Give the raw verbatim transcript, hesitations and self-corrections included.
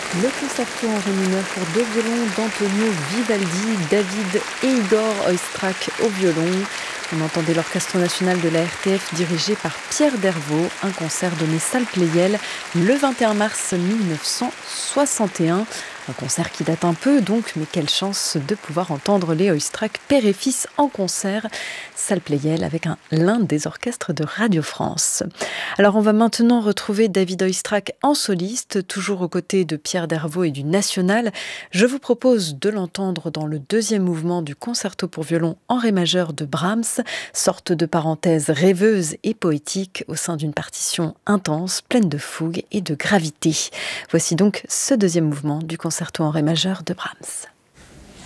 Le concerto en ré mineur pour deux violons d'Antonio Vivaldi, David et Igor Oistrakh au violon. On entendait l'Orchestre national de la R T F dirigé par Pierre Dervaux, un concert donné salle Pleyel le vingt et un mars mille neuf cent soixante et un. Un concert qui date un peu donc, mais quelle chance de pouvoir entendre les Oistrakh père et fils en concert, salle Pleyel avec un, l'un des orchestres de Radio France. Alors on va maintenant retrouver David Oistrakh en soliste, toujours aux côtés de Pierre Dervaux et du National. Je vous propose de l'entendre dans le deuxième mouvement du concerto pour violon en ré majeur de Brahms, sorte de parenthèse rêveuse et poétique au sein d'une partition intense, pleine de fougue et de gravité. Voici donc ce deuxième mouvement du concerto en ré majeur de Brahms.